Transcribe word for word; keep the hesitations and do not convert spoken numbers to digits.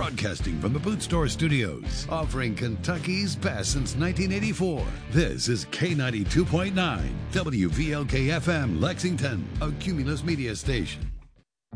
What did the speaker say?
Broadcasting from the Boot Store Studios, offering Kentucky's best since nineteen eighty-four. This is K ninety-two point nine, W V L K F M, Lexington, a Cumulus Media station.